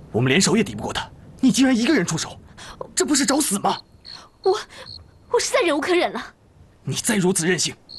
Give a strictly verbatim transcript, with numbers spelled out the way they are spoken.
我们联手也敌不过他，你竟然一个人出手，这不是找死吗？ 我，我实在忍无可忍了。 你再如此任性，